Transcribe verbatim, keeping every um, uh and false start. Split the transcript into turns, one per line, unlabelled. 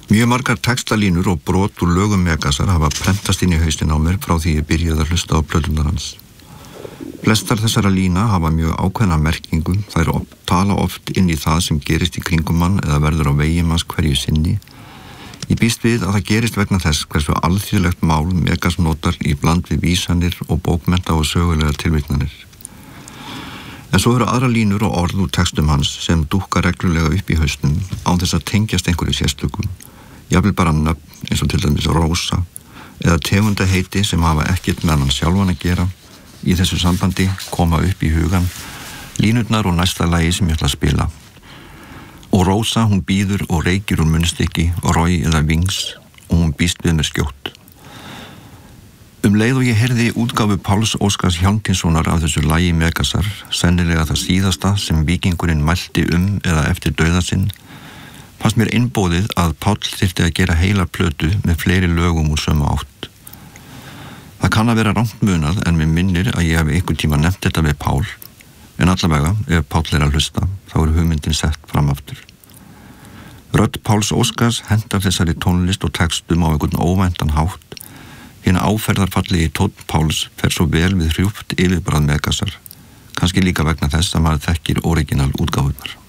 Mjög margar textalínur og brot úr lögum Megasar hafa prentast inn í hausinn á mér frá því ég byrjaði að hlusta á plöturnar hans. Flestar þessara lína hafa mjög ákveðna merkingu, þær op- tala oft inn í það sem gerist í kringum mann eða verður á veginn manns hverju sinni. Ég býst við að það gerist vegna þess hversu alþýðlegt mál Megas notar í bland við vísanir og bókmennta og sögulegar tilvitnanir. En svo eru aðra línur og orð úr textum hans sem dúkka reglulega upp í hausnum án þess að tengjast einhverju sérstökum. Jafnvel bara nöfn eins og til dæmis Rósa eða tegundaheiti sem hafa ekkert með hann sjálfan að gera. Í þessu sambandi koma upp í hugan línurnar og næsta lagi sem ég ætla að spila. Og Rósa, hún býður og reykir úr munnstykki og Roy eða Wings og hún býst við með skjótt. Um leið og ég heyrði útgáfu Páls Óskars Hjálmtýssonar af þessu lagi Megasar, sennilega það síðasta sem víkingurinn mælti um eða eftir dauða sinn, fannst mér innbóðið að Páll þyrfti að gera heila plötu með fleiri lögum úr sömu átt. Það kann að vera rangt munað en mér minnir að ég hef einhvern tíma nefnt þetta við Pál, en allavega, ef Páll er að hlusta, þá er hugmyndin sett fram aftur. Rödd Páls Óskars hendar þessari tónlist og textum á einhvern óvæntan hátt. Hina áferðarfallegi tónn Páls fer svo vel við hrjúpt yfirbragð Megasar, kannski líka vegna þess að maður þekkir original útgáfurnar.